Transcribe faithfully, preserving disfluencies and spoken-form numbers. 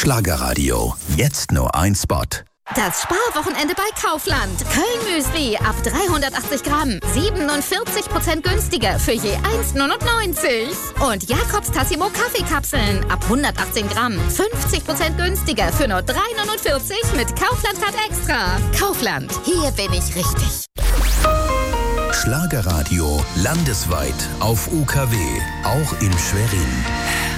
Schlagerradio. Jetzt nur ein Spot. Das Sparwochenende bei Kaufland. Köln-Müsli ab dreihundertachtzig Gramm. siebenundvierzig Prozent günstiger für je eins neunundneunzig. Und Jakobs Tassimo Kaffeekapseln ab hundertachtzehn Gramm. fünfzig Prozent günstiger für nur drei neunundvierzig mit Kaufland-Card extra. Kaufland, hier bin ich richtig. Schlagerradio landesweit auf U K W, auch in Schwerin.